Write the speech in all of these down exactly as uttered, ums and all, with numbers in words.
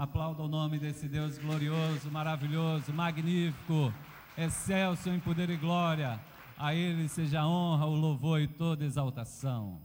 Aplauda o nome desse Deus glorioso, maravilhoso, magnífico, excelso em poder e glória. A Ele seja a honra, o louvor e toda exaltação.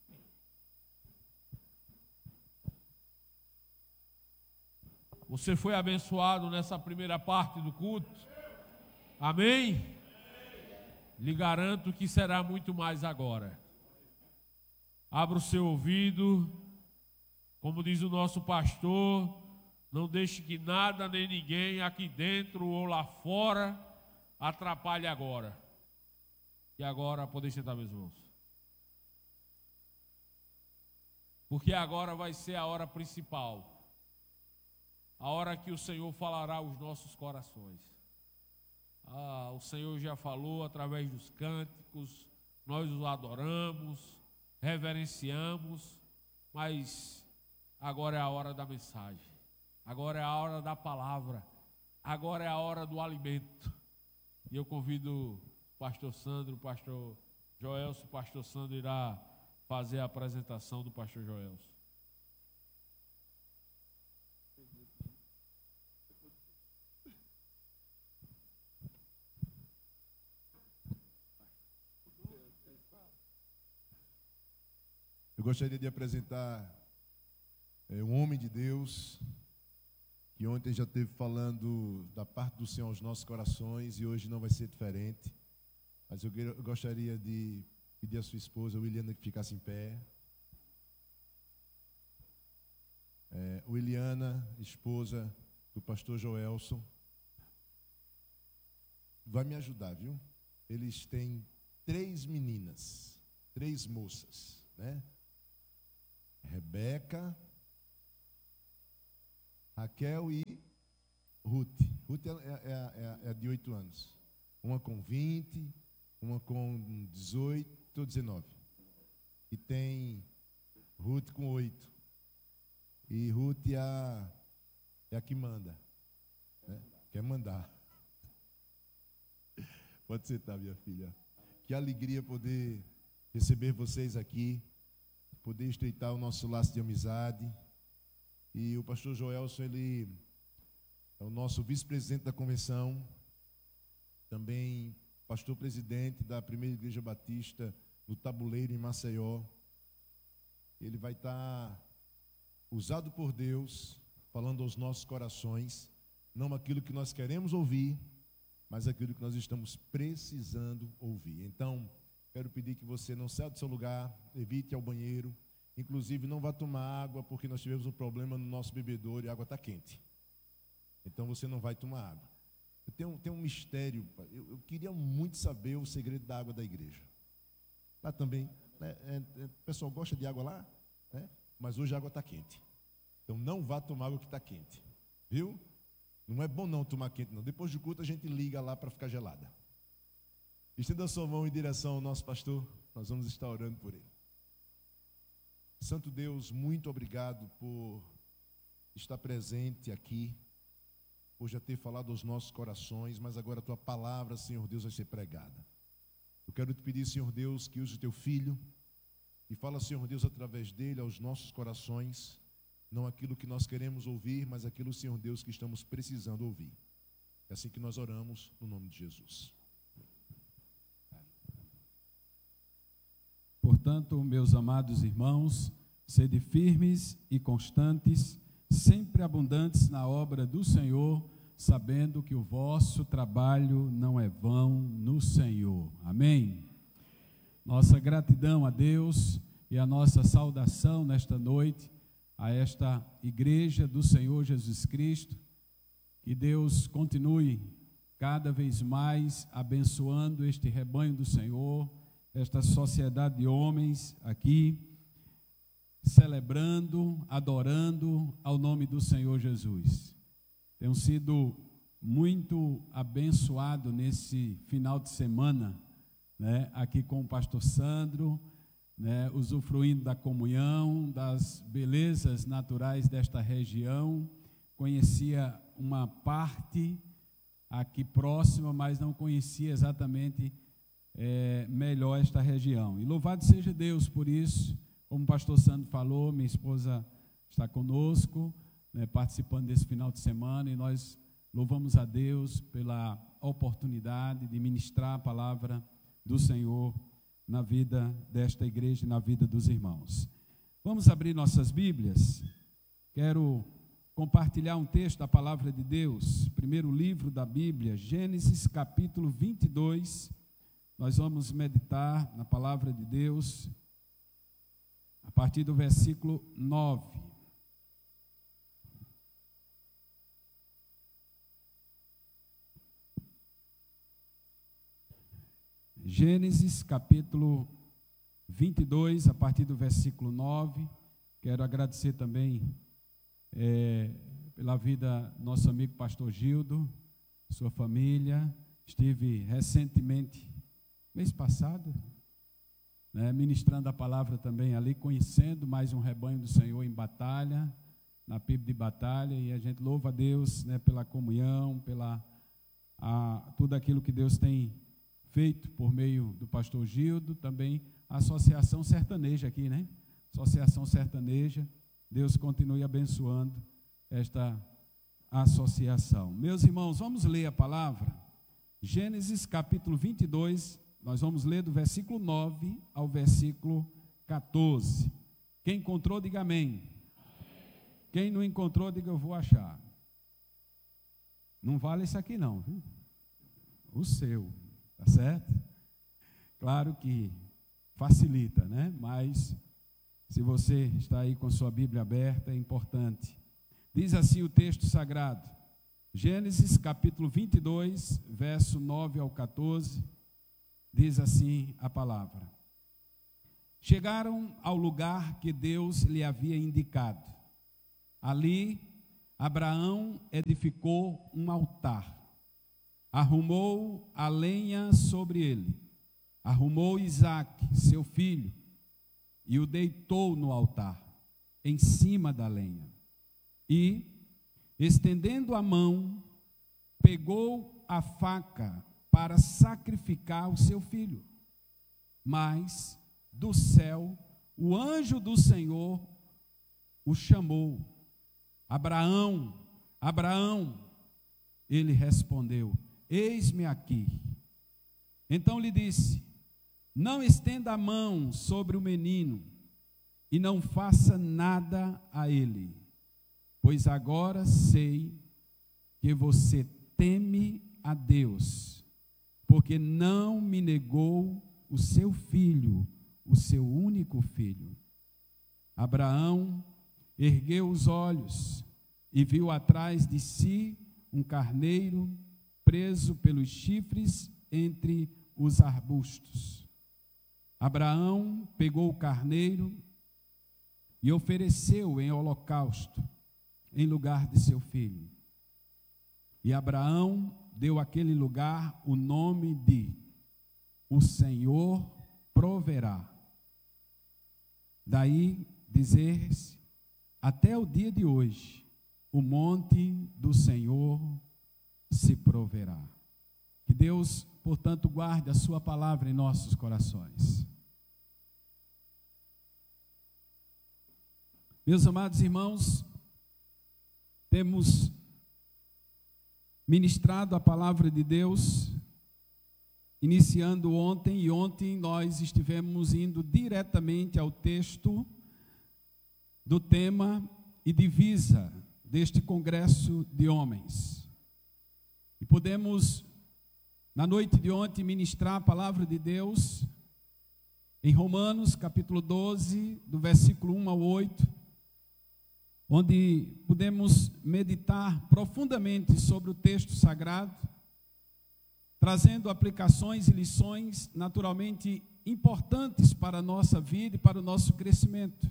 Você foi abençoado nessa primeira parte do culto? Amém? Lhe garanto que será muito mais agora. Abra o seu ouvido, como diz o nosso pastor, não deixe que nada nem ninguém aqui dentro ou lá fora atrapalhe agora. E agora podem sentar, meus irmãos. Porque agora vai ser a hora principal, a hora que o Senhor falará aos nossos corações. Ah, o Senhor já falou através dos cânticos, nós os adoramos, reverenciamos, mas agora é a hora da mensagem, agora é a hora da palavra, agora é a hora do alimento. E eu convido o pastor Sandro, o pastor Joelson, o pastor Sandro irá fazer a apresentação do pastor Joelson. Eu gostaria de apresentar é, um homem de Deus, que ontem já esteve falando da parte do Senhor aos nossos corações e hoje não vai ser diferente. Mas eu, eu gostaria de pedir à sua esposa, Williana, que ficasse em pé. É, Williana, esposa do pastor Joelson, vai me ajudar, viu? Eles têm três meninas, três moças, né? Rebeca, Raquel e Ruth. Ruth é, é, é, é de oito anos. Uma com vinte, uma com dezoito ou dezenove. E tem Ruth com oito. E Ruth é a, é a que manda. Né? Quer mandar. Pode sentar, minha filha. Que alegria poder receber vocês aqui, poder estreitar o nosso laço de amizade. E o pastor Joelson, ele é o nosso vice-presidente da convenção, também pastor-presidente da primeira igreja batista no Tabuleiro, em Maceió. Ele vai estar usado por Deus, falando aos nossos corações, não aquilo que nós queremos ouvir, mas aquilo que nós estamos precisando ouvir. Então, quero pedir que você não saia do seu lugar, evite ir ao banheiro, inclusive não vá tomar água, porque nós tivemos um problema no nosso bebedouro e a água está quente. Então você não vai tomar água. Eu tenho, tenho um mistério, eu, eu queria muito saber o segredo da água da igreja. Lá também, né, é, é, o pessoal gosta de água lá, né, mas hoje a água está quente. Então não vá tomar água que está quente, viu? Não é bom não tomar quente não. Depois do culto a gente liga lá para ficar gelada. Estenda a sua mão em direção ao nosso pastor, nós vamos estar orando por ele. Santo Deus, muito obrigado por estar presente aqui, por já ter falado aos nossos corações, mas agora a tua palavra, Senhor Deus, vai ser pregada. Eu quero te pedir, Senhor Deus, que use o teu filho e fala, Senhor Deus, através dele aos nossos corações, não aquilo que nós queremos ouvir, mas aquilo, Senhor Deus, que estamos precisando ouvir. É assim que nós oramos, no nome de Jesus. Portanto, meus amados irmãos, sede firmes e constantes, sempre abundantes na obra do Senhor, sabendo que o vosso trabalho não é vão no Senhor. Amém? Nossa gratidão a Deus e a nossa saudação nesta noite a esta igreja do Senhor Jesus Cristo. Que Deus continue cada vez mais abençoando este rebanho do Senhor, esta sociedade de homens aqui, celebrando, adorando ao nome do Senhor Jesus. Tenho sido muito abençoado nesse final de semana, né, aqui com o pastor Sandro, né, usufruindo da comunhão, das belezas naturais desta região. Conhecia uma parte aqui próxima, mas não conhecia exatamente É, melhor esta região. E louvado seja Deus por isso. Como o pastor Sandro falou, minha esposa está conosco, né, participando desse final de semana, e nós louvamos a Deus pela oportunidade de ministrar a palavra do Senhor na vida desta igreja e na vida dos irmãos. Vamos abrir nossas Bíblias. Quero compartilhar um texto da palavra de Deus, primeiro livro da Bíblia, Gênesis capítulo vinte e dois. Nós vamos meditar na palavra de Deus a partir do versículo nove. Gênesis capítulo vinte e dois, a partir do versículo nove. Quero agradecer também é, pela vida do nosso amigo pastor Gildo, sua família. Estive recentemente, mês passado, né, ministrando a palavra também ali, conhecendo mais um rebanho do Senhor em batalha, na P I B de batalha, e a gente louva a Deus, né, pela comunhão, pela a, tudo aquilo que Deus tem feito por meio do pastor Gildo, também a Associação Sertaneja aqui, né? Associação Sertaneja, Deus continue abençoando esta associação. Meus irmãos, vamos ler a palavra, Gênesis capítulo vinte e dois, nós vamos ler do versículo nove ao versículo quatorze. Quem encontrou, diga amém. Quem não encontrou, diga eu vou achar. Não vale isso aqui não, viu? O seu, tá certo? Claro que facilita, né? Mas se você está aí com sua Bíblia aberta, é importante. Diz assim o texto sagrado, Gênesis capítulo vinte e dois, verso nove ao quatorze, diz assim a palavra. Chegaram ao lugar que Deus lhe havia indicado. Ali, Abraão edificou um altar, arrumou a lenha sobre ele, arrumou Isaque, seu filho, e o deitou no altar, em cima da lenha. E, estendendo a mão, pegou a faca para sacrificar o seu filho. Mas, do céu, o anjo do Senhor o chamou. Abraão, Abraão. Ele respondeu, eis-me aqui. Então lhe disse, não estenda a mão sobre o menino e não faça nada a ele, pois agora sei que você teme a Deus, porque não me negou o seu filho, o seu único filho. Abraão ergueu os olhos e viu atrás de si um carneiro preso pelos chifres entre os arbustos. Abraão pegou o carneiro e ofereceu em holocausto em lugar de seu filho. E Abraão deu àquele lugar o nome de O Senhor proverá. Daí dizer-se, até o dia de hoje, o monte do Senhor se proverá. Que Deus, portanto, guarde a sua palavra em nossos corações. Meus amados irmãos, temos ministrado a palavra de Deus, iniciando ontem, e ontem nós estivemos indo diretamente ao texto do tema e divisa deste congresso de homens. E podemos, na noite de ontem, ministrar a palavra de Deus em Romanos, capítulo doze, do versículo um ao oito, onde podemos meditar profundamente sobre o texto sagrado, trazendo aplicações e lições naturalmente importantes para a nossa vida e para o nosso crescimento.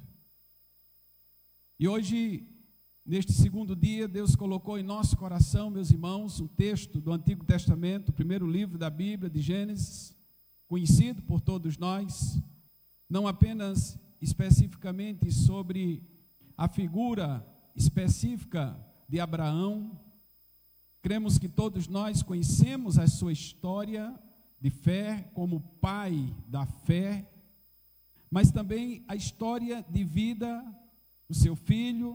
E hoje, neste segundo dia, Deus colocou em nosso coração, meus irmãos, um texto do Antigo Testamento, o primeiro livro da Bíblia, de Gênesis, conhecido por todos nós, não apenas especificamente sobre a figura específica de Abraão. Cremos que todos nós conhecemos a sua história de fé como pai da fé, mas também a história de vida do seu filho,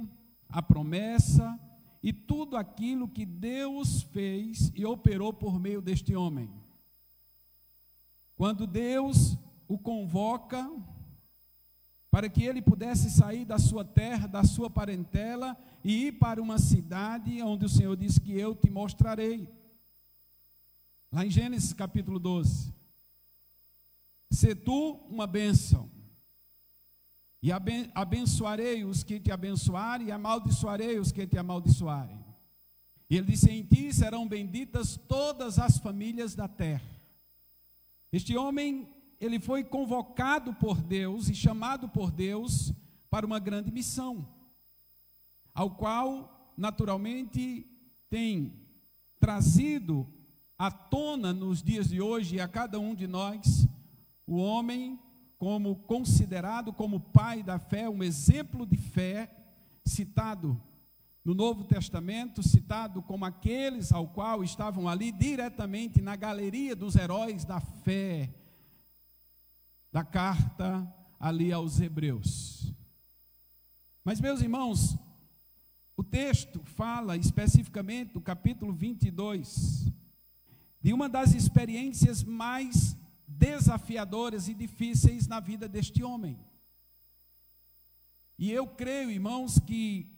a promessa e tudo aquilo que Deus fez e operou por meio deste homem. Quando Deus o convoca para que ele pudesse sair da sua terra, da sua parentela e ir para uma cidade onde o Senhor disse que eu te mostrarei. Lá em Gênesis capítulo doze. Se tu uma bênção, e aben abençoarei os que te abençoarem, e amaldiçoarei os que te amaldiçoarem. E ele disse, em ti serão benditas todas as famílias da terra. Este homem, ele foi convocado por Deus e chamado por Deus para uma grande missão, ao qual, naturalmente, tem trazido à tona nos dias de hoje, e a cada um de nós, o homem como considerado como pai da fé, um exemplo de fé, citado no Novo Testamento, citado como aqueles ao qual estavam ali diretamente na galeria dos heróis da fé, da carta ali aos Hebreus. Mas, meus irmãos, o texto fala especificamente, no capítulo vinte e dois, de uma das experiências mais desafiadoras e difíceis na vida deste homem. E eu creio, irmãos, que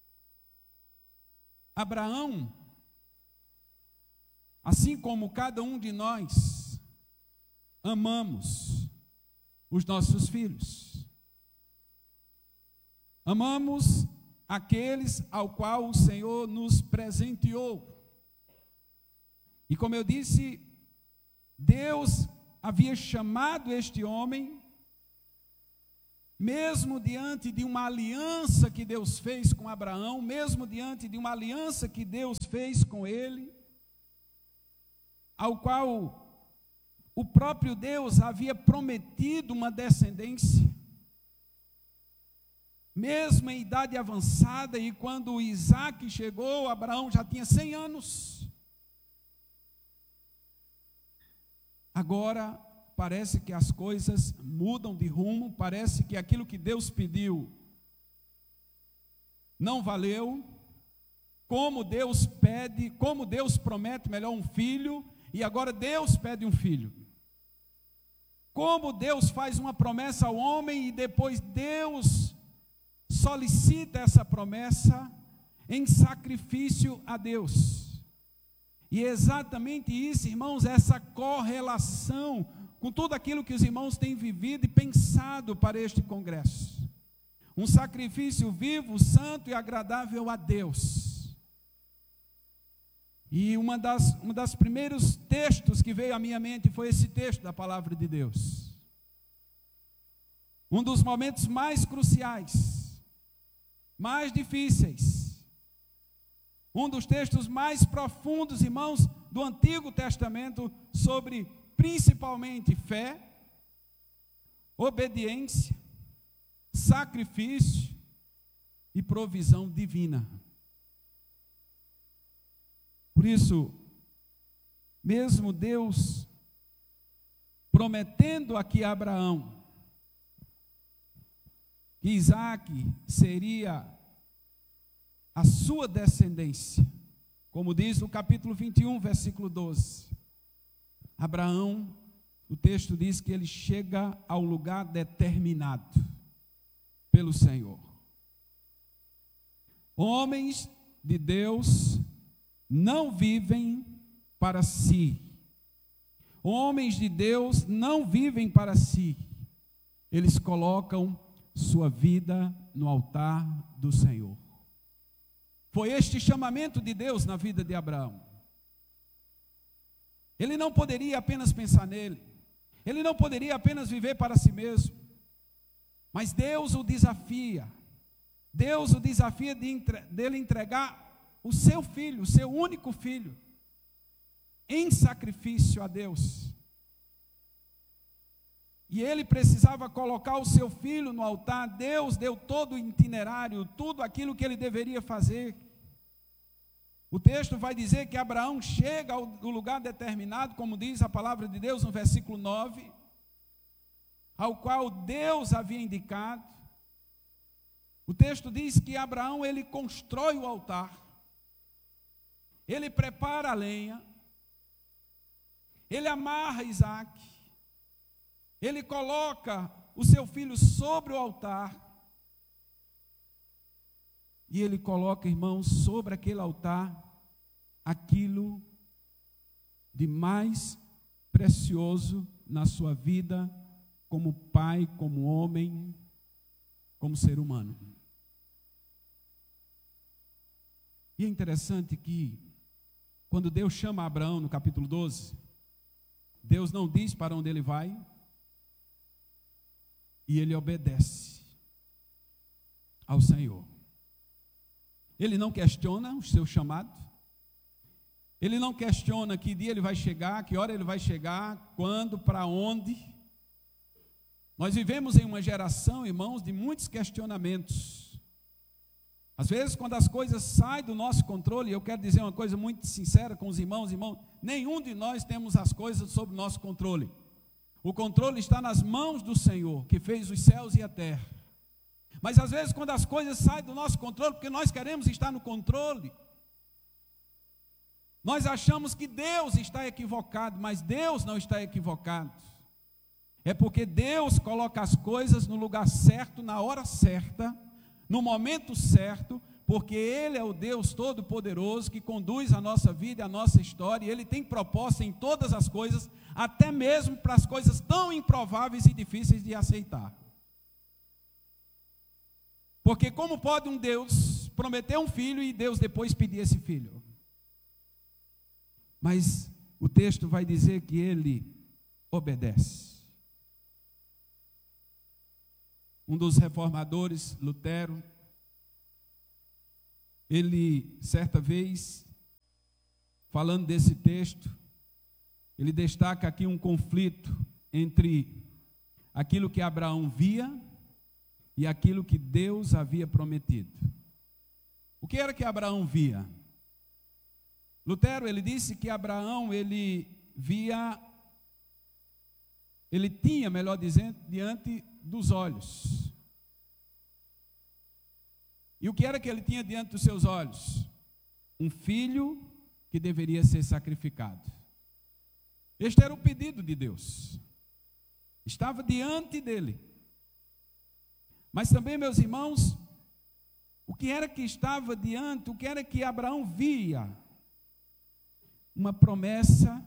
Abraão, assim como cada um de nós, amamos os nossos filhos. Amamos aqueles ao qual o Senhor nos presenteou. E como eu disse, Deus havia chamado este homem, mesmo diante de uma aliança que Deus fez com Abraão, mesmo diante de uma aliança que Deus fez com ele, ao qual o próprio Deus havia prometido uma descendência, mesmo em idade avançada, e quando Isaac chegou, Abraão já tinha cem anos. Agora, parece que as coisas mudam de rumo, parece que aquilo que Deus pediu não valeu, como Deus pede, como Deus promete, melhor, um filho, e agora Deus pede um filho. Como Deus faz uma promessa ao homem e depois Deus solicita essa promessa em sacrifício a Deus. E é exatamente isso, irmãos, essa correlação com tudo aquilo que os irmãos têm vivido e pensado para este congresso. Um sacrifício vivo, santo e agradável a Deus. E uma das, uma das primeiros textos que veio à minha mente foi esse texto da palavra de Deus. Um dos momentos mais cruciais, mais difíceis, um dos textos mais profundos, irmãos, do Antigo Testamento, sobre principalmente fé, obediência, sacrifício e provisão divina. Por isso, mesmo Deus prometendo aqui a Abraão que Isaac seria a sua descendência, como diz no capítulo vinte e um, versículo doze, Abraão, o texto diz que ele chega ao lugar determinado pelo Senhor. Homens de Deus não vivem para si. Homens de Deus não vivem para si. Eles colocam sua vida no altar do Senhor. Foi este chamamento de Deus na vida de Abraão. Ele não poderia apenas pensar nele. Ele não poderia apenas viver para si mesmo. Mas Deus o desafia. Deus o desafia de entre, dele entregar o seu filho, o seu único filho, em sacrifício a Deus. E ele precisava colocar o seu filho no altar. Deus deu todo o itinerário, tudo aquilo que ele deveria fazer. O texto vai dizer que Abraão chega ao lugar determinado, como diz a palavra de Deus no versículo nove, ao qual Deus havia indicado. O texto diz que Abraão, ele constrói o altar, ele prepara a lenha, ele amarra Isaque, ele coloca o seu filho sobre o altar, e ele coloca, irmãos, sobre aquele altar, aquilo de mais precioso na sua vida, como pai, como homem, como ser humano. E é interessante que, quando Deus chama Abraão no capítulo doze, Deus não diz para onde ele vai, e ele obedece ao Senhor. Ele não questiona o seu chamado, ele não questiona que dia ele vai chegar, que hora ele vai chegar, quando, para onde. Nós vivemos em uma geração, irmãos, de muitos questionamentos. Às vezes, quando as coisas saem do nosso controle, eu quero dizer uma coisa muito sincera com os irmãos, irmãos, nenhum de nós temos as coisas sob nosso controle. O controle está nas mãos do Senhor, que fez os céus e a terra. Mas às vezes, quando as coisas saem do nosso controle, porque nós queremos estar no controle, nós achamos que Deus está equivocado, mas Deus não está equivocado. É porque Deus coloca as coisas no lugar certo, na hora certa, no momento certo, porque Ele é o Deus Todo-Poderoso que conduz a nossa vida e a nossa história, e Ele tem proposta em todas as coisas, até mesmo para as coisas tão improváveis e difíceis de aceitar. Porque como pode um Deus prometer um filho e Deus depois pedir esse filho? Mas o texto vai dizer que Ele obedece. Um dos reformadores, Lutero, ele, certa vez, falando desse texto, ele destaca aqui um conflito entre aquilo que Abraão via e aquilo que Deus havia prometido. O que era que Abraão via? Lutero, ele disse que Abraão, ele via, ele tinha, melhor dizendo, diante dos olhos. E o que era que ele tinha diante dos seus olhos? Um filho que deveria ser sacrificado. Este era o pedido de Deus. Estava diante dele. Mas também, meus irmãos, o que era que estava diante, o que era que Abraão via? Uma promessa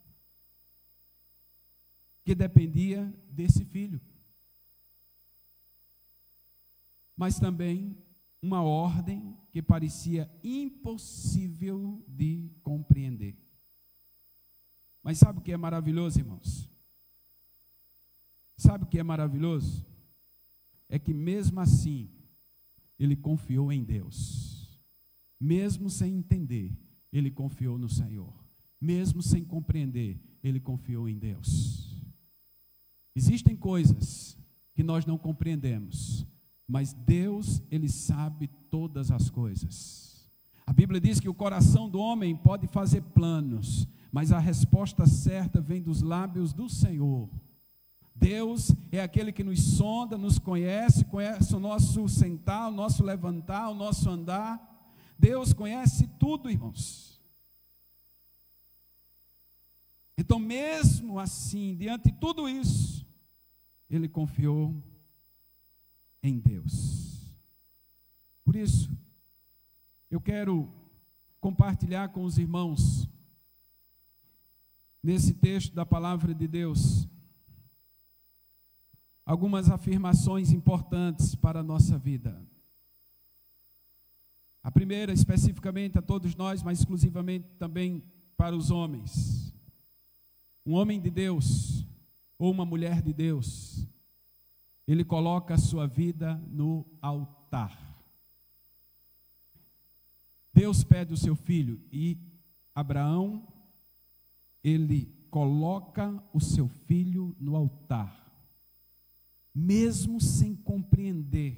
que dependia desse filho. Mas também uma ordem que parecia impossível de compreender. Mas sabe o que é maravilhoso, irmãos? Sabe o que é maravilhoso? É que mesmo assim, ele confiou em Deus. Mesmo sem entender, ele confiou no Senhor. Mesmo sem compreender, ele confiou em Deus. Existem coisas que nós não compreendemos, mas Deus, Ele sabe todas as coisas. A Bíblia diz que o coração do homem pode fazer planos, mas a resposta certa vem dos lábios do Senhor. Deus é aquele que nos sonda, nos conhece, conhece o nosso sentar, o nosso levantar, o nosso andar. Deus conhece tudo, irmãos. Então, mesmo assim, diante de tudo isso, ele confiou em Deus. Por isso, eu quero compartilhar com os irmãos, nesse texto da palavra de Deus, algumas afirmações importantes para a nossa vida. A primeira, especificamente a todos nós, mas exclusivamente também para os homens. Um homem de Deus, ou uma mulher de Deus, ele coloca a sua vida no altar. Deus pede o seu filho e Abraão, ele coloca o seu filho no altar, mesmo sem compreender,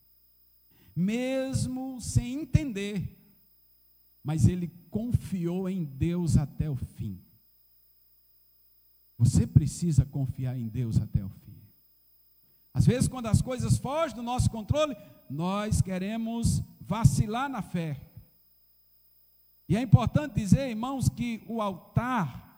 mesmo sem entender, mas ele confiou em Deus até o fim. Você precisa confiar em Deus até o fim. Às vezes, quando as coisas fogem do nosso controle, nós queremos vacilar na fé. E é importante dizer, irmãos, que o altar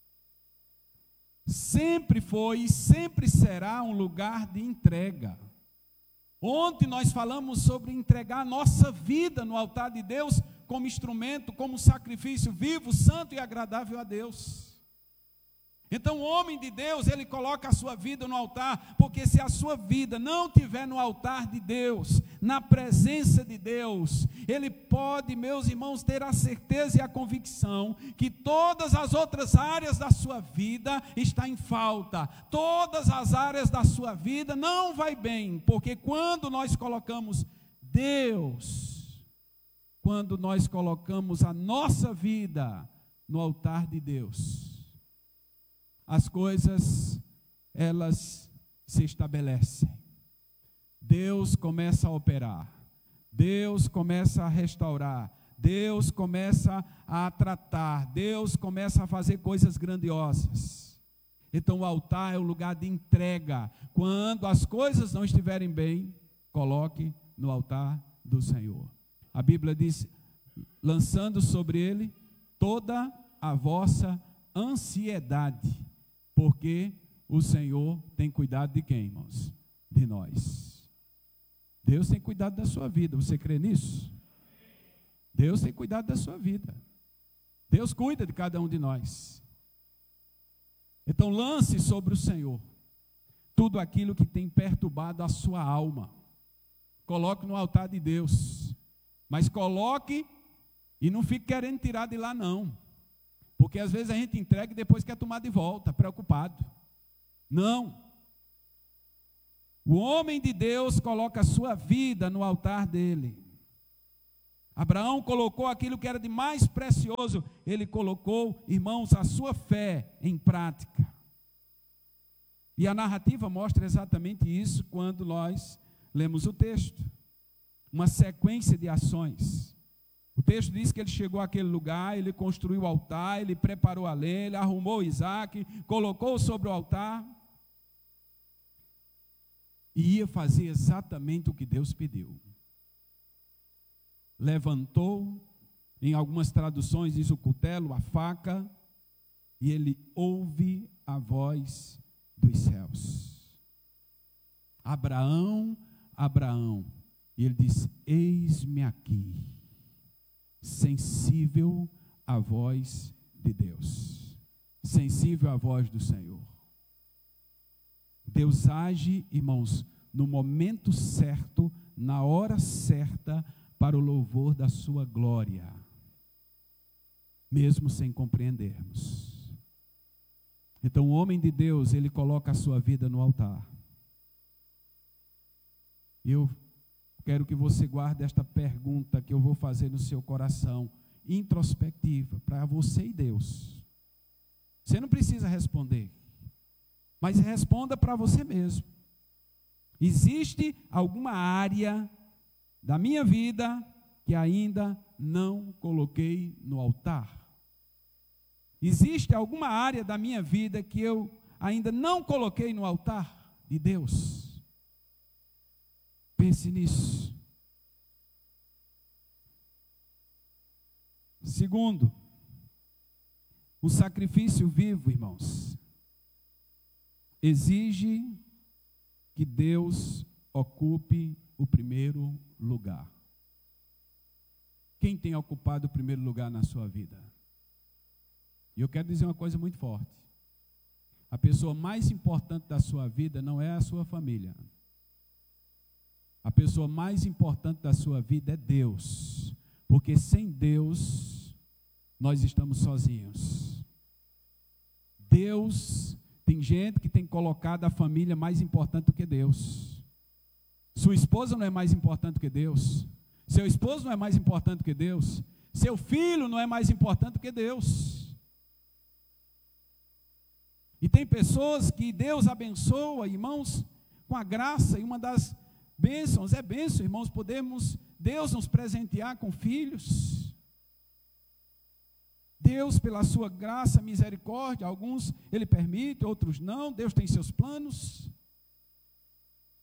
sempre foi e sempre será um lugar de entrega. Ontem nós falamos sobre entregar a nossa vida no altar de Deus como instrumento, como sacrifício vivo, santo e agradável a Deus. Então o homem de Deus, ele coloca a sua vida no altar, porque se a sua vida não estiver no altar de Deus, na presença de Deus, ele pode, meus irmãos, ter a certeza e a convicção que todas as outras áreas da sua vida estão em falta, todas as áreas da sua vida não vai bem, porque quando nós colocamos Deus, quando nós colocamos a nossa vida no altar de Deus, as coisas, elas se estabelecem. Deus começa a operar. Deus começa a restaurar. Deus começa a tratar. Deus começa a fazer coisas grandiosas. Então o altar é o lugar de entrega. Quando as coisas não estiverem bem, coloque no altar do Senhor. A Bíblia diz, lançando sobre ele toda a vossa ansiedade. Porque o Senhor tem cuidado de quem, irmãos? De nós. Deus tem cuidado da sua vida, você crê nisso? Deus tem cuidado da sua vida. Deus cuida de cada um de nós. Então lance sobre o Senhor tudo aquilo que tem perturbado a sua alma. Coloque no altar de Deus. Mas coloque e não fique querendo tirar de lá não. Porque às vezes a gente entrega e depois quer tomar de volta, preocupado. Não. O homem de Deus coloca a sua vida no altar dele. Abraão colocou aquilo que era de mais precioso. Ele colocou, irmãos, a sua fé em prática. E a narrativa mostra exatamente isso quando nós lemos o texto. Uma sequência de ações. O texto diz que ele chegou àquele lugar, ele construiu o altar, ele preparou a lenha, ele arrumou Isaac, colocou sobre o altar e ia fazer exatamente o que Deus pediu. Levantou, em algumas traduções diz o cutelo, a faca, e ele ouve a voz dos céus. Abraão, Abraão, e ele diz, eis-me aqui. Sensível à voz de Deus, sensível à voz do Senhor. Deus age, irmãos, no momento certo, na hora certa, para o louvor da sua glória, mesmo sem compreendermos. Então o homem de Deus, ele coloca a sua vida no altar. Eu quero que você guarde esta pergunta que eu vou fazer no seu coração, introspectiva, para você e Deus. Você não precisa responder, mas responda para você mesmo. Existe alguma área da minha vida que ainda não coloquei no altar? Existe alguma área da minha vida que eu ainda não coloquei no altar de Deus? Pense nisso. Segundo, o sacrifício vivo, irmãos, exige que Deus ocupe o primeiro lugar. Quem tem ocupado o primeiro lugar na sua vida? E eu quero dizer uma coisa muito forte. A pessoa mais importante da sua vida não é a sua família. A pessoa mais importante da sua vida é Deus, porque sem Deus, nós estamos sozinhos. Deus, tem gente que tem colocado a família mais importante do que Deus. Sua esposa não é mais importante do que Deus. Seu esposo não é mais importante do que Deus. Seu filho não é mais importante do que Deus. E tem pessoas que Deus abençoa, irmãos, com a graça, e uma das bênçãos, é bênção, irmãos, podemos, Deus nos presentear com filhos. Deus, pela sua graça, misericórdia, alguns Ele permite, outros não, Deus tem seus planos.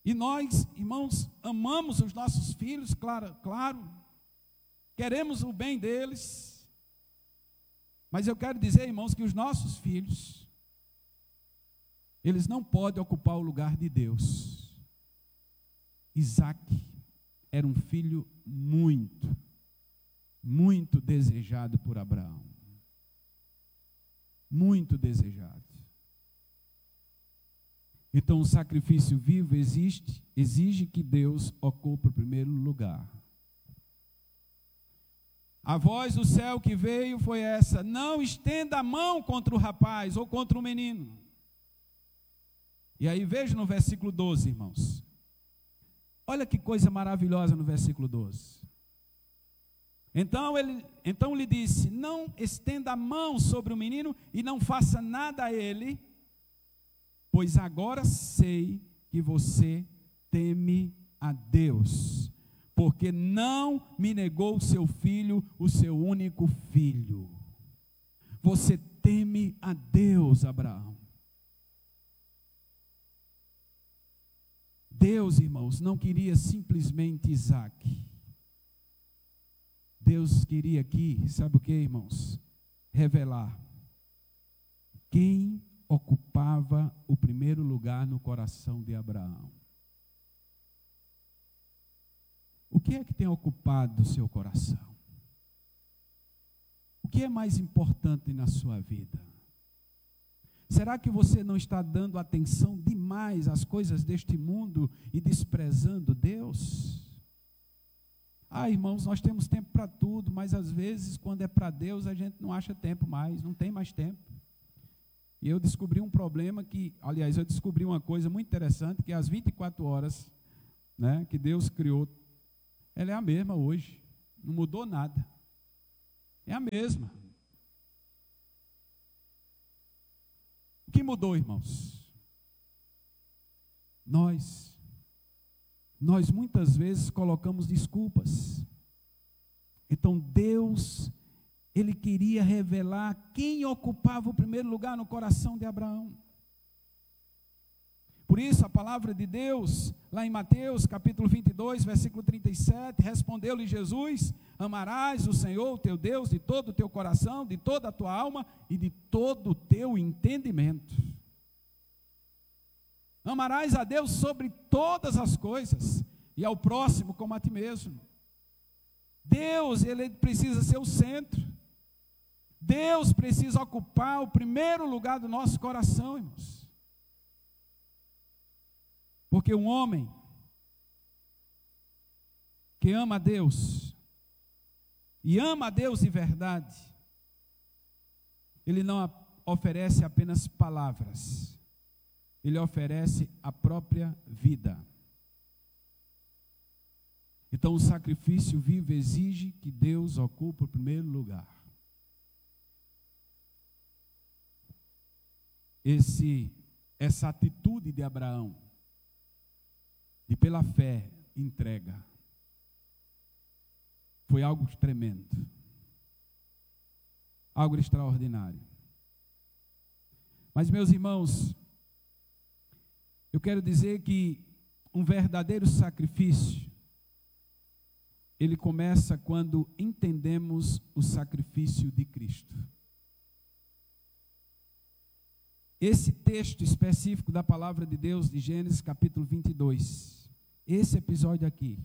E nós, irmãos, amamos os nossos filhos, claro, claro, queremos o bem deles, mas eu quero dizer, irmãos, que os nossos filhos, eles não podem ocupar o lugar de Deus. Isaac era um filho muito, muito desejado por Abraão. Muito desejado. Então o sacrifício vivo existe, exige que Deus ocupe o primeiro lugar. A voz do céu que veio foi essa: não estenda a mão contra o rapaz ou contra o menino. E aí veja no versículo doze, irmãos. Olha que coisa maravilhosa no versículo doze. Então ele, então lhe disse: não estenda a mão sobre o menino e não faça nada a ele, pois agora sei que você teme a Deus, porque não me negou o seu filho, o seu único filho. Você teme a Deus, Abraão. Deus, irmãos, não queria simplesmente Isaac. Deus queria aqui, sabe o que, irmãos? Revelar quem ocupava o primeiro lugar no coração de Abraão. O que é que tem ocupado o seu coração? O que é mais importante na sua vida? Será que você não está dando atenção demais às coisas deste mundo e desprezando Deus? Ah, irmãos, nós temos tempo para tudo, mas às vezes, quando é para Deus, a gente não acha tempo mais, não tem mais tempo. E eu descobri um problema que, aliás, eu descobri uma coisa muito interessante, que as vinte e quatro horas, né, que Deus criou, ela é a mesma hoje, não mudou nada, é a mesma. O que mudou, irmãos? Nós, nós muitas vezes colocamos desculpas. Então Deus, Ele queria revelar quem ocupava o primeiro lugar no coração de Abraão. Por isso a palavra de Deus, lá em Mateus capítulo vinte e dois, versículo trinta e sete, respondeu-lhe Jesus: amarás o Senhor teu Deus de todo o teu coração, de toda a tua alma e de todo o teu entendimento. Amarás a Deus sobre todas as coisas e ao próximo como a ti mesmo. Deus, Ele precisa ser o centro. Deus precisa ocupar o primeiro lugar do nosso coração, irmãos. Porque um homem que ama a Deus, e ama a Deus de verdade, ele não oferece apenas palavras, ele oferece a própria vida. Então o sacrifício vivo exige que Deus ocupe o primeiro lugar. Esse, essa atitude de Abraão, e pela fé entrega, foi algo tremendo, algo extraordinário. Mas, meus irmãos, eu quero dizer que um verdadeiro sacrifício, ele começa quando entendemos o sacrifício de Cristo. Esse texto específico da palavra de Deus, de Gênesis capítulo vinte e dois, esse episódio aqui,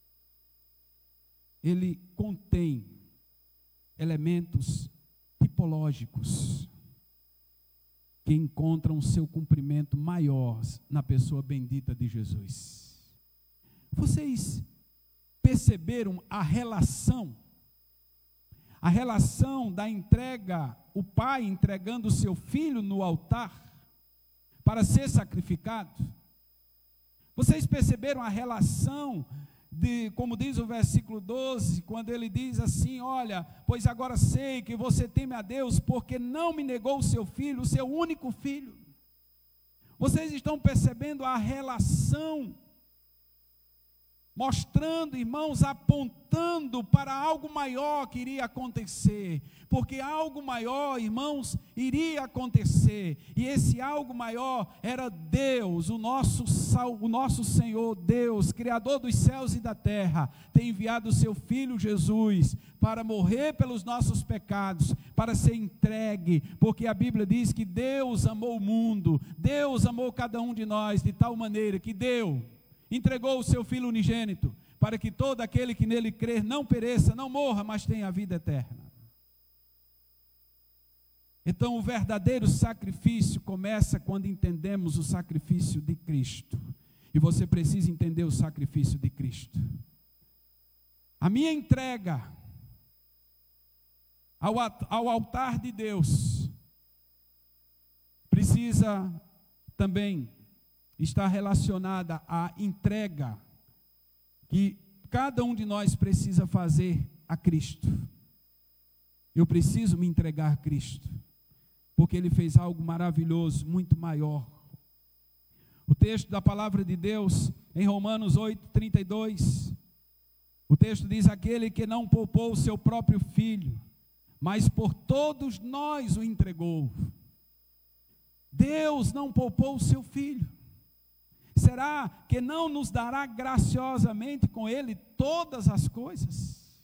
ele contém elementos tipológicos que encontram seu cumprimento maior na pessoa bendita de Jesus. Vocês perceberam a relação, a relação da entrega, o pai entregando o seu filho no altar para ser sacrificado? Vocês perceberam a relação de, como diz o versículo doze, quando ele diz assim: olha, pois agora sei que você teme a Deus, porque não me negou o seu filho, o seu único filho. Vocês estão percebendo a relação mostrando, irmãos, apontando para algo maior que iria acontecer, porque algo maior, irmãos, iria acontecer, e esse algo maior era Deus, o nosso, o nosso Senhor Deus, Criador dos céus e da terra, tem enviado o seu Filho Jesus para morrer pelos nossos pecados, para ser entregue, porque a Bíblia diz que Deus amou o mundo, Deus amou cada um de nós de tal maneira que deu, entregou o seu Filho unigênito, para que todo aquele que nele crer não pereça, não morra, mas tenha a vida eterna. Então o verdadeiro sacrifício começa quando entendemos o sacrifício de Cristo, e você precisa entender o sacrifício de Cristo. A minha entrega ao, ao altar de Deus precisa também está relacionada à entrega que cada um de nós precisa fazer a Cristo. Eu preciso me entregar a Cristo, porque Ele fez algo maravilhoso, muito maior. O texto da palavra de Deus, em Romanos oito, trinta e dois, o texto diz: aquele que não poupou o seu próprio filho, mas por todos nós o entregou. Deus não poupou o seu filho. Será que não nos dará graciosamente com Ele todas as coisas?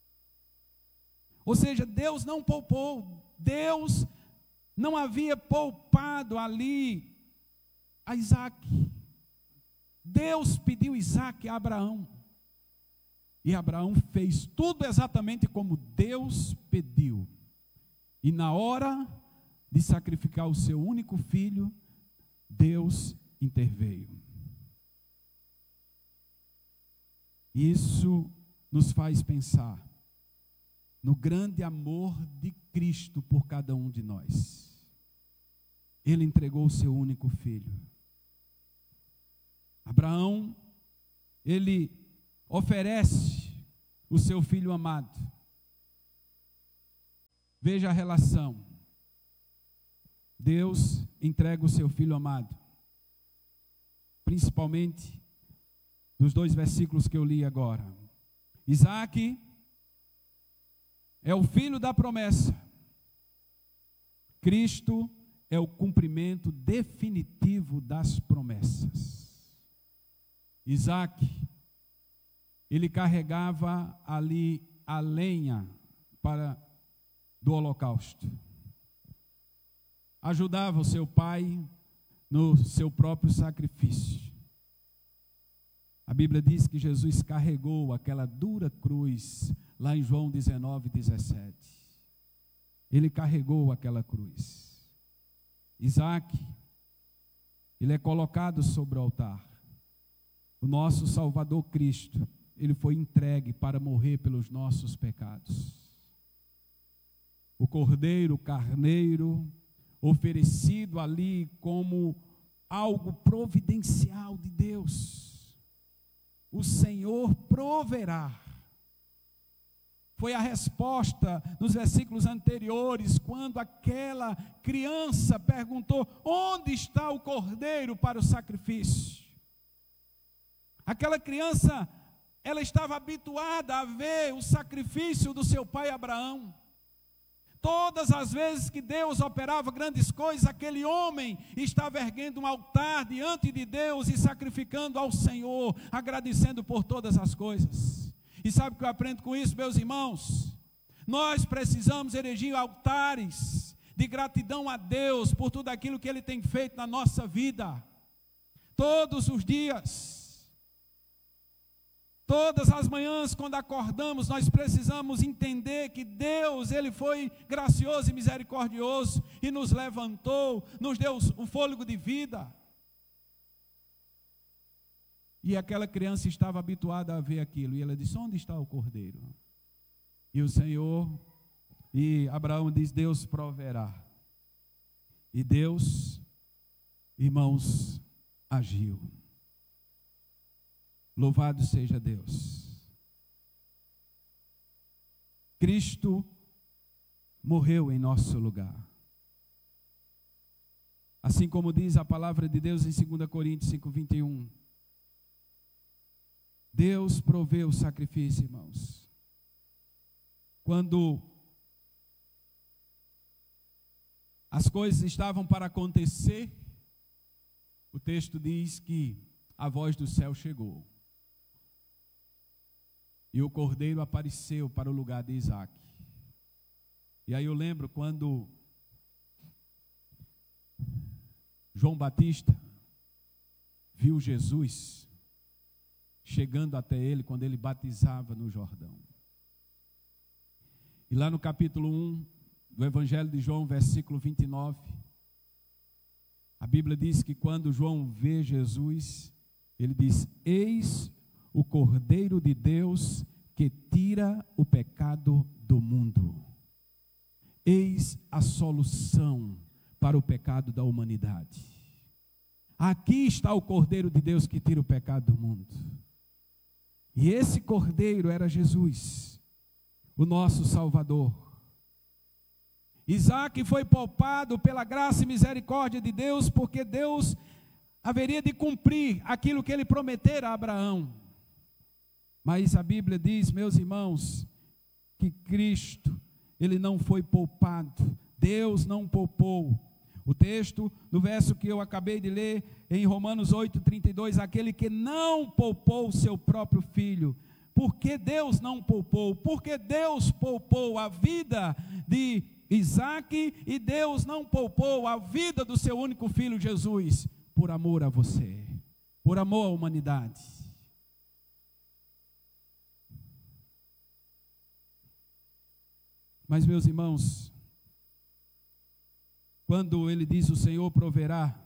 Ou seja, Deus não poupou, Deus não havia poupado ali a Isaac. Deus pediu Isaac a Abraão, e Abraão fez tudo exatamente como Deus pediu, e na hora de sacrificar o seu único filho, Deus interveio. Isso nos faz pensar no grande amor de Cristo por cada um de nós. Ele entregou o seu único filho. Abraão, ele oferece o seu filho amado. Veja a relação. Deus entrega o seu filho amado, principalmente dos dois versículos que eu li agora. Isaac é o filho da promessa. Cristo é o cumprimento definitivo das promessas. Isaac, ele carregava ali a lenha para do holocausto. Ajudava o seu pai no seu próprio sacrifício. A Bíblia diz que Jesus carregou aquela dura cruz, lá em João dezenove, dezessete. Ele carregou aquela cruz. Isaac, ele é colocado sobre o altar. O nosso Salvador Cristo, ele foi entregue para morrer pelos nossos pecados. O cordeiro, o carneiro, oferecido ali como algo providencial de Deus. O Senhor proverá. Foi a resposta nos versículos anteriores, quando aquela criança perguntou: onde está o cordeiro para o sacrifício? Aquela criança, ela estava habituada a ver o sacrifício do seu pai Abraão. Todas as vezes que Deus operava grandes coisas, aquele homem estava erguendo um altar diante de Deus e sacrificando ao Senhor, agradecendo por todas as coisas. E sabe o que eu aprendo com isso, meus irmãos? Nós precisamos erigir altares de gratidão a Deus por tudo aquilo que Ele tem feito na nossa vida. Todos os dias. Todas as manhãs, quando acordamos, nós precisamos entender que Deus, Ele foi gracioso e misericordioso e nos levantou, nos deu o fôlego de vida. E aquela criança estava habituada a ver aquilo, e ela disse: onde está o cordeiro? E o Senhor, e Abraão diz: Deus proverá. E Deus, irmãos, agiu. Louvado seja Deus. Cristo morreu em nosso lugar. Assim como diz a palavra de Deus em dois Coríntios cinco, vinte e um. Deus provê o sacrifício, irmãos. Quando as coisas estavam para acontecer, o texto diz que a voz do céu chegou. E o cordeiro apareceu para o lugar de Isaac. E aí eu lembro quando João Batista viu Jesus chegando até ele quando ele batizava no Jordão. E lá no capítulo um do Evangelho de João, versículo vinte e nove, a Bíblia diz que quando João vê Jesus, ele diz: eis o Cordeiro de Deus que tira o pecado do mundo. Eis a solução para o pecado da humanidade. Aqui está o Cordeiro de Deus que tira o pecado do mundo. E esse Cordeiro era Jesus, o nosso Salvador. Isaac foi poupado pela graça e misericórdia de Deus, porque Deus haveria de cumprir aquilo que ele prometera a Abraão. Mas a Bíblia diz, meus irmãos, que Cristo, ele não foi poupado, Deus não poupou. O texto, no verso que eu acabei de ler, em Romanos oito, trinta e dois, aquele que não poupou o seu próprio filho. Por que Deus não poupou? Porque Deus poupou a vida de Isaac e Deus não poupou a vida do seu único filho Jesus, por amor a você, por amor à humanidade. Mas, meus irmãos, quando ele diz o Senhor proverá,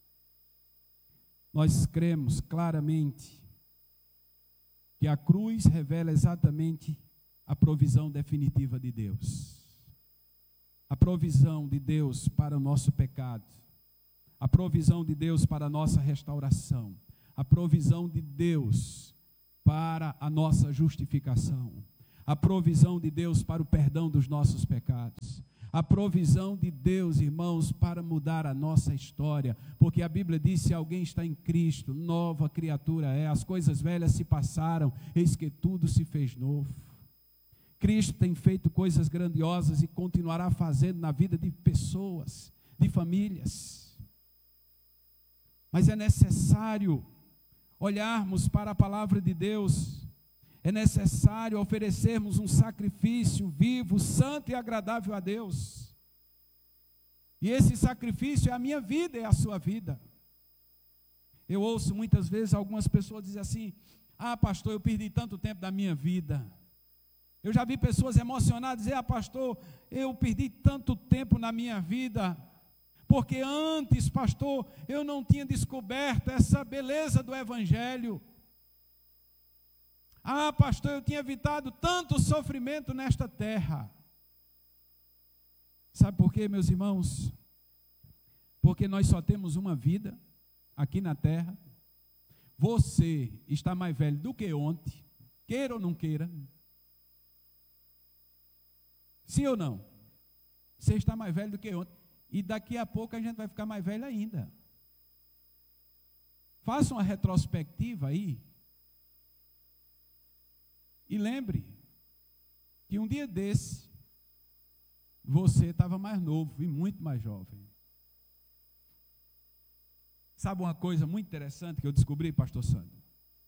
nós cremos claramente que a cruz revela exatamente a provisão definitiva de Deus. A provisão de Deus para o nosso pecado, a provisão de Deus para a nossa restauração, a provisão de Deus para a nossa justificação, a provisão de Deus para o perdão dos nossos pecados, a provisão de Deus, irmãos, para mudar a nossa história, porque a Bíblia diz: se alguém está em Cristo, nova criatura é, as coisas velhas se passaram, eis que tudo se fez novo. Cristo tem feito coisas grandiosas e continuará fazendo na vida de pessoas, de famílias. Mas é necessário olharmos para a palavra de Deus, é necessário oferecermos um sacrifício vivo, santo e agradável a Deus. E esse sacrifício é a minha vida, é a sua vida. Eu ouço muitas vezes algumas pessoas dizer assim: ah, pastor, eu perdi tanto tempo da minha vida. Eu já vi pessoas emocionadas dizer: ah, pastor, eu perdi tanto tempo na minha vida, porque antes, pastor, eu não tinha descoberto essa beleza do Evangelho. Ah, pastor, eu tinha evitado tanto sofrimento nesta terra. Sabe por quê, meus irmãos? Porque nós só temos uma vida aqui na terra. Você está mais velho do que ontem, queira ou não queira. Sim ou não? Você está mais velho do que ontem. E daqui a pouco a gente vai ficar mais velho ainda. Faça uma retrospectiva aí. E lembre que um dia desse, você estava mais novo e muito mais jovem. Sabe uma coisa muito interessante que eu descobri, pastor Sandro?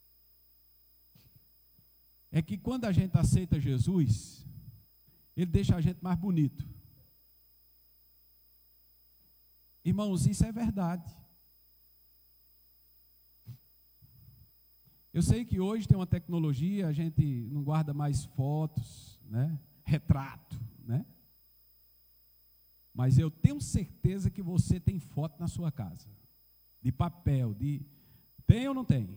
É que quando a gente aceita Jesus, ele deixa a gente mais bonito. Irmãos, isso é verdade. Eu sei que hoje tem uma tecnologia, a gente não guarda mais fotos, né? Retrato, né? Mas eu tenho certeza que você tem foto na sua casa, de papel, de... Tem ou não tem?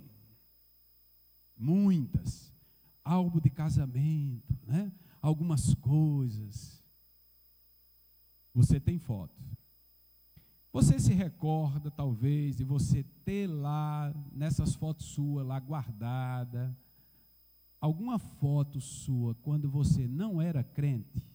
Muitas. Álbum de casamento, né? Algumas coisas. Você tem foto. Você se recorda, talvez, de você ter lá, nessas fotos suas, lá guardada, alguma foto sua, quando você não era crente?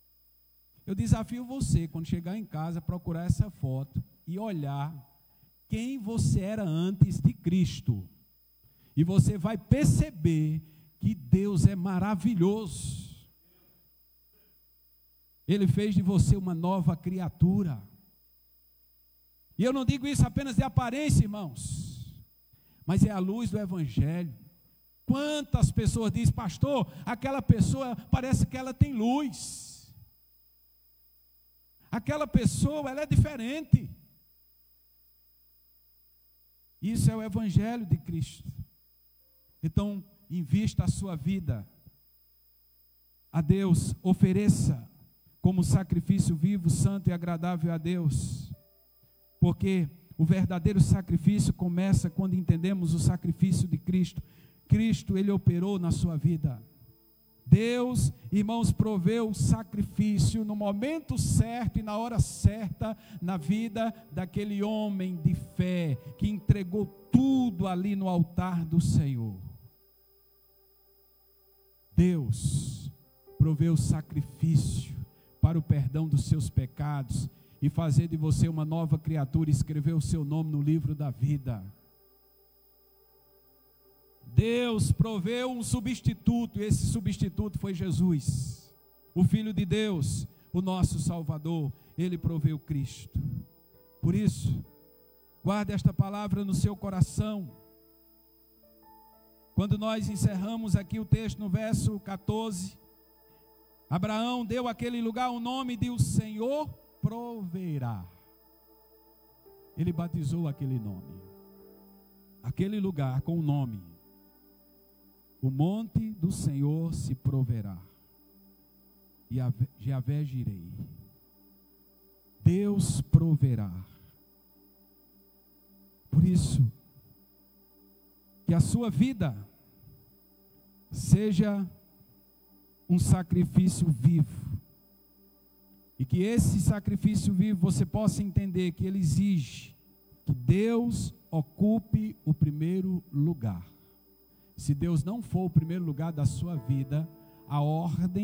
Eu desafio você, quando chegar em casa, procurar essa foto e olhar quem você era antes de Cristo. E você vai perceber que Deus é maravilhoso. Ele fez de você uma nova criatura. E eu não digo isso apenas de aparência, irmãos, mas é a luz do Evangelho. Quantas pessoas dizem, pastor, aquela pessoa parece que ela tem luz. Aquela pessoa, ela é diferente. Isso é o Evangelho de Cristo. Então, invista a sua vida a Deus, ofereça como sacrifício vivo, santo e agradável a Deus. Porque o verdadeiro sacrifício começa quando entendemos o sacrifício de Cristo. Cristo, Ele operou na sua vida. Deus, irmãos, proveu o sacrifício no momento certo e na hora certa na vida daquele homem de fé que entregou tudo ali no altar do Senhor. Deus proveu o sacrifício para o perdão dos seus pecados e fazer de você uma nova criatura, escrever o seu nome no livro da vida. Deus proveu um substituto, e esse substituto foi Jesus, o Filho de Deus, o nosso Salvador. Ele proveu Cristo. Por isso, guarde esta palavra no seu coração. Quando nós encerramos aqui o texto no verso catorze, Abraão deu àquele lugar o nome de o Senhor proverá. Ele batizou aquele nome, aquele lugar com o nome: o monte do Senhor se proverá, e Javé Jirei. Deus proverá. Por isso, que a sua vida seja um sacrifício vivo, e que esse sacrifício vivo você possa entender que ele exige que Deus ocupe o primeiro lugar. Se Deus não for o primeiro lugar da sua vida, a ordem